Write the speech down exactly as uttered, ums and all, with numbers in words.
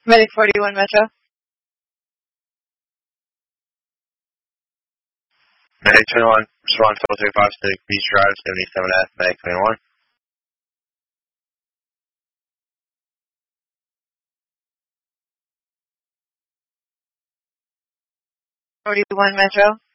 Medic forty-one Metro. Medic twenty-one, respond to three five six, Beach Drive, seventy-seven F, Medic twenty-one. forty-one Metro.